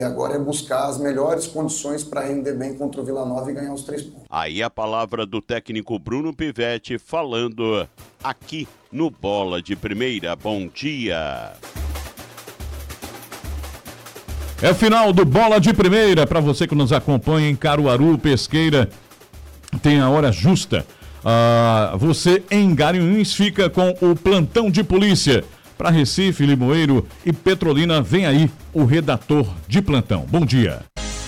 agora é buscar as melhores condições para render bem contra o Vila Nova e ganhar os 3 pontos. Aí a palavra do técnico Bruno Pivetti falando aqui no Bola de Primeira. Bom dia. É final do Bola de Primeira. Para você que nos acompanha em Caruaru, Pesqueira, tem a hora justa. Você em Garanhuns fica com o plantão de polícia. Para Recife, Limoeiro e Petrolina, vem aí o redator de plantão. Bom dia.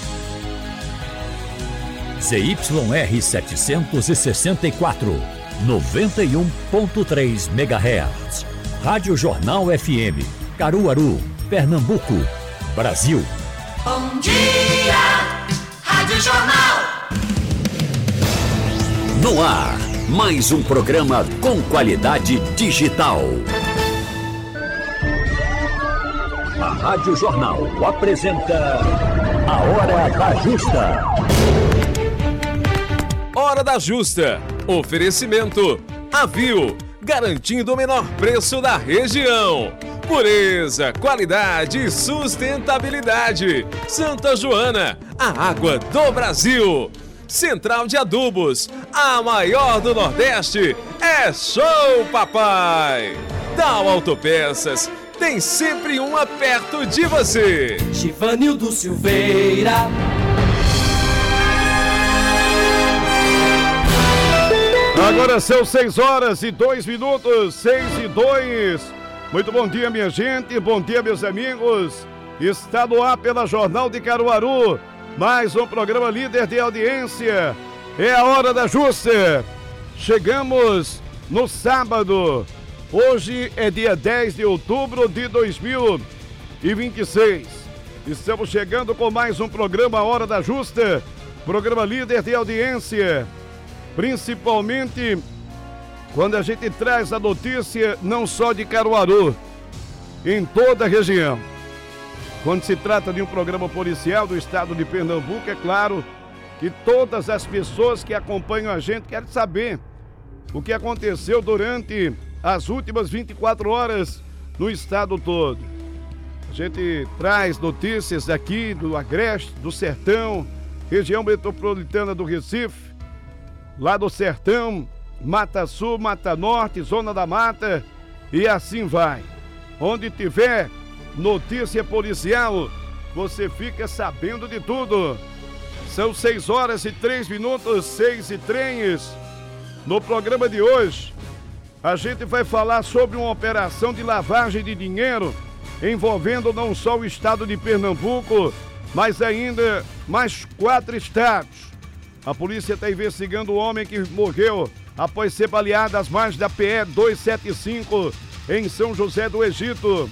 ZYR 764, 91.3 MHz. Rádio Jornal FM, Caruaru, Pernambuco, Brasil. Bom dia, Rádio Jornal. No ar, mais um programa com qualidade digital. A Rádio Jornal apresenta a Hora da Justa. Hora da Justa. Oferecimento Avil, garantindo o menor preço da região. Pureza, qualidade e sustentabilidade. Santa Joana, a água do Brasil. Central de Adubos, a maior do Nordeste. É show, papai! Dal Autopeças, tem sempre uma perto de você. Givanildo Silveira. Agora são 6h02, 6:02. Muito bom dia, minha gente, bom dia, meus amigos. Está no ar pela Jornal de Caruaru, mais um programa líder de audiência. É a Hora da Justa. Chegamos no sábado. Hoje é dia 10 de outubro de 2026. Estamos chegando com mais um programa Hora da Justa, programa líder de audiência. Principalmente quando a gente traz a notícia não só de Caruaru, em toda a região. Quando se trata de um programa policial do estado de Pernambuco, é claro que todas as pessoas que acompanham a gente querem saber o que aconteceu durante as últimas 24 horas no estado todo. A gente traz notícias aqui do Agreste, do Sertão, região metropolitana do Recife, lá do Sertão, Mata Sul, Mata Norte, Zona da Mata e assim vai. Onde tiver notícia policial, você fica sabendo de tudo. São 6h03, 6:03. No programa de hoje, a gente vai falar sobre uma operação de lavagem de dinheiro envolvendo não só o estado de Pernambuco, mas ainda mais 4 estados. A polícia está investigando o homem que morreu após ser baleado às margens da PE 275 em São José do Egito.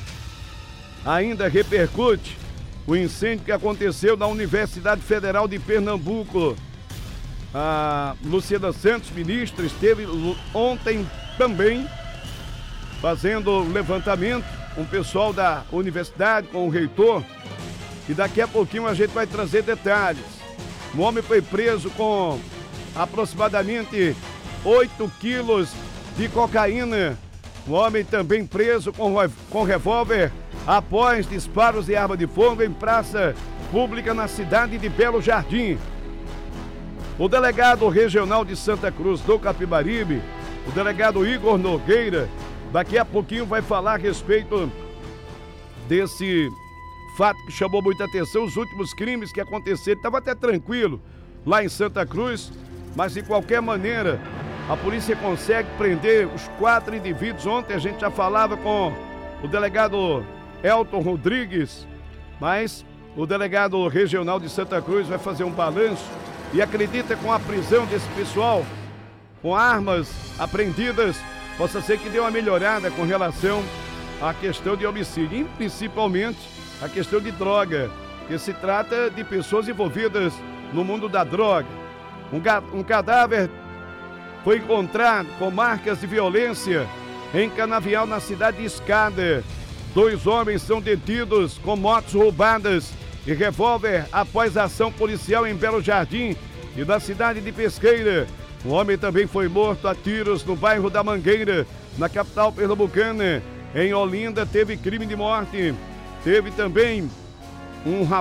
Ainda repercute o incêndio que aconteceu na Universidade Federal de Pernambuco. A Luciana Santos, ministra, esteve ontem também fazendo levantamento com o pessoal da universidade, com o reitor, e daqui a pouquinho a gente vai trazer detalhes. Um homem foi preso com aproximadamente 8 quilos de cocaína. Um homem também preso com revólver após disparos de arma de fogo em praça pública na cidade de Belo Jardim. O delegado regional de Santa Cruz do Capibaribe, o delegado Igor Nogueira, daqui a pouquinho vai falar a respeito desse fato que chamou muita atenção, os últimos crimes que aconteceram. Estava até tranquilo lá em Santa Cruz, mas de qualquer maneira a polícia consegue prender os 4 indivíduos. Ontem a gente já falava com o delegado Elton Rodrigues, mas o delegado regional de Santa Cruz vai fazer um balanço e acredita com a prisão desse pessoal, com armas apreendidas, possa ser que dê uma melhorada com relação à questão de homicídio, e principalmente a questão de droga, que se trata de pessoas envolvidas no mundo da droga. Um cadáver foi encontrado com marcas de violência em Canavial, na cidade de Escada. 2 homens são detidos com motos roubadas e revólver após a ação policial em Belo Jardim e na cidade de Pesqueira. Um homem também foi morto a tiros no bairro da Mangueira, na capital pernambucana. Em Olinda teve crime de morte. Teve também um rapaz